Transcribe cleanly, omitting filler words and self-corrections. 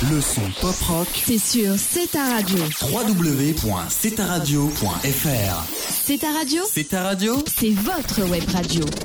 Le son pop-rock, c'est sur C'est ta radio. www.cetaradio.fr. C'est ta radio, C'est ta radio, c'est votre web radio.